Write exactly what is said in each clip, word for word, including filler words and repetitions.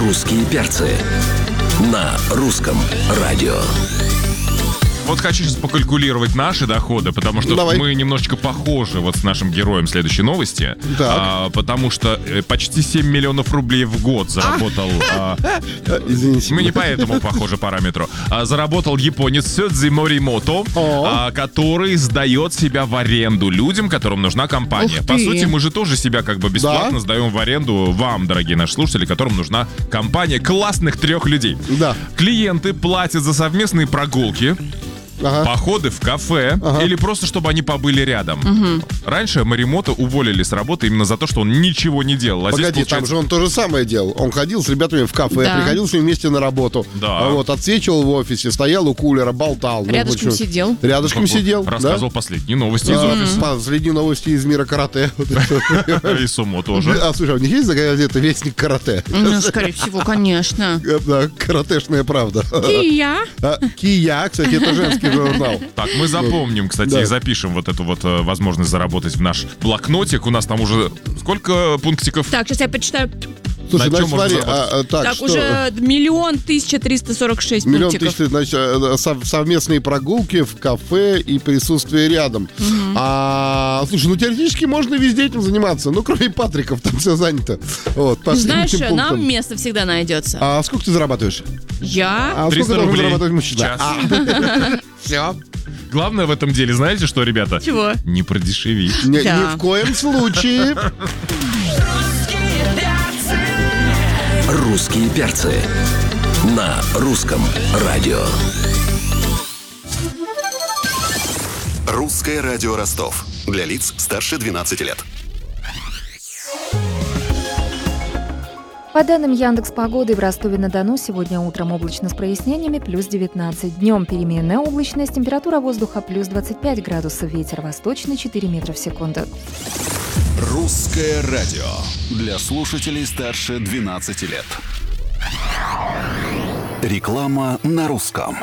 Русские перцы на русском радио. Вот хочу сейчас покалькулировать наши доходы, потому что Давай. мы немножечко похожи вот с нашим героем следующей новости. А, потому что э, почти семь миллионов рублей в год заработал... А, Извините. мы не по этому похожи параметру. А, заработал японец Сёдзи Моримото, а, который сдает себя в аренду людям, которым нужна компания. Ух По ты. сути, мы же тоже себя как бы бесплатно Да. сдаем в аренду вам, дорогие наши слушатели, которым нужна компания классных трех людей. Да. Клиенты платят за совместные прогулки, Ага. походы в кафе, Ага. или просто чтобы они побыли рядом. Раньше Моримото уволили с работы именно за то, что он ничего не делал. А Погоди, здесь, там получается... же он то же самое делал. Он ходил с ребятами в кафе, Да. приходил с ними вместе на работу. Да. А Вот, отсвечивал в офисе, стоял у кулера, болтал. Ну, Рядышком почему? сидел. Рядышком Вот, сидел, рассказывал да? последние новости из А, офиса. Последние новости из мира карате. И Сумо тоже. А, слушай, у них есть газета «Вестник карате»? Ну, скорее всего, конечно. Да, каратешная правда. Кия. А, Кия, кстати, это женский журнал. Так, мы запомним, кстати, Да. и запишем вот эту вот э, возможность заработать в наш блокнотик. У нас там уже сколько пунктиков? Так, сейчас я почитаю. Слушай, На чем значит, можно смотри, заработать? а, а, так, Так, что? уже миллион тысяча триста сорок шесть Миллион пунктиков. тысяч, значит, э, сов- совместные прогулки в кафе и присутствие рядом. А, слушай, ну теоретически можно везде этим заниматься, ну кроме Патриков, там все занято. Вот, по Знаешь, всем этим нам пунктам. место всегда найдется. А сколько ты зарабатываешь? Я? А триста сколько должен рублей зарабатывать в мужчина? час. А, все. Главное в этом деле, знаете что, ребята? Чего? Не продешевить. Ни, Да. ни в коем случае. Русские перцы на русском радио. Русское радио Ростов. Для лиц старше двенадцати лет. По данным Яндекс.Погоды, в Ростове-на-Дону сегодня утром облачно с прояснениями плюс девятнадцать. Днем переменная облачность, температура воздуха плюс двадцать пять градусов, ветер восточный четыре метра в секунду. Русское радио. Для слушателей старше двенадцати лет. Реклама на русском.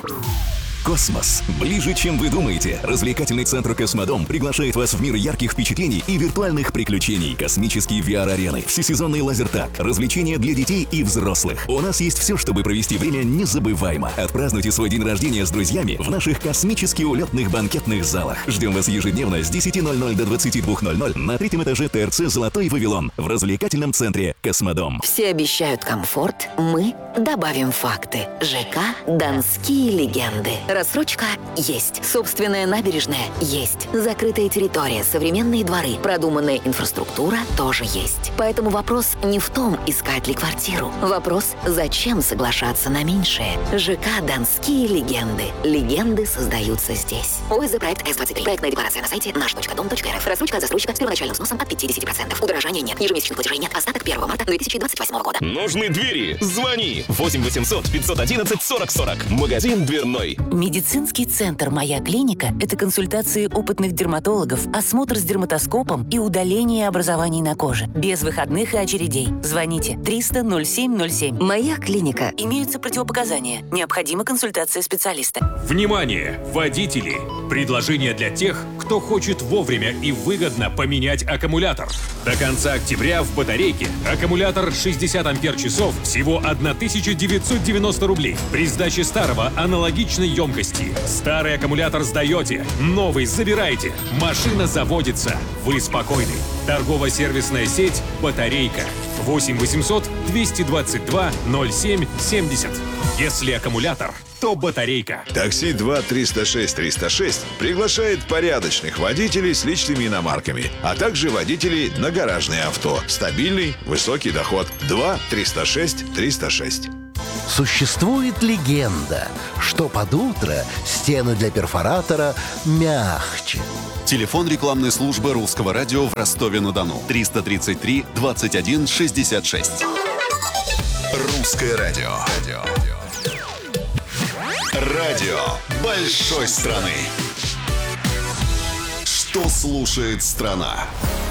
Космос. Ближе, чем вы думаете. Развлекательный центр «Космодом» приглашает вас в мир ярких впечатлений и виртуальных приключений. Космические ви ар-арены, всесезонный лазертаг, развлечения для детей и взрослых. У нас есть все, чтобы провести время незабываемо. Отпразднуйте свой день рождения с друзьями в наших космически улетных банкетных залах. Ждем вас ежедневно с десяти ноль-ноль до двадцати двух ноль-ноль на третьем этаже ТРЦ «Золотой Вавилон» в развлекательном центре «Космодом». Все обещают комфорт, мы добавим факты. ЖК «Донские легенды». Рассрочка есть. Собственная набережная есть. Закрытая территория, современные дворы, продуманная инфраструктура тоже есть. Поэтому вопрос не в том, искать ли квартиру. Вопрос, зачем соглашаться на меньшее. ЖК «Донские легенды». Легенды создаются здесь. ОСЗ проект эс двадцать три. Проектная декларация на сайте наш точка дом точка эр эф. Рассрочка от застройщика с первоначальным взносом от пятьдесят процентов. Удорожания нет. Ежемесячных платежей нет. Остаток первого марта две тысячи двадцать восьмого года. Нужны двери? Звони! восемь восемьсот пятьсот одиннадцать сорок сорок. Магазин дверной. Медицинский центр «Моя клиника» — это консультации опытных дерматологов, осмотр с дерматоскопом и удаление образований на коже. Без выходных и очередей. Звоните триста ноль семь ноль семь. Моя клиника. Имеются противопоказания. Необходима консультация специалиста. Внимание, водители! Предложение для тех, кто хочет вовремя и выгодно поменять аккумулятор. До конца октября в батарейке аккумулятор шестьдесят ампер-часов всего тысяча девятьсот девяносто рублей. При сдаче старого аналогичной емкости. Старый аккумулятор сдаете, новый забираете. Машина заводится. Вы спокойны. Торгово-сервисная сеть «Батарейка». восемь восемьсот двести двадцать два ноль семь семьдесят. Если аккумулятор, то батарейка. Такси два триста шесть триста шесть приглашает порядочных водителей с личными иномарками, а также водителей на гаражные авто. Стабильный, высокий доход. два триста шесть триста шесть. Существует легенда, что под утро стены для перфоратора мягче. Телефон рекламной службы Русского радио в Ростове-на-Дону. триста тридцать три двадцать один шестьдесят шесть. Русское радио. Радио большой страны. Что слушает страна?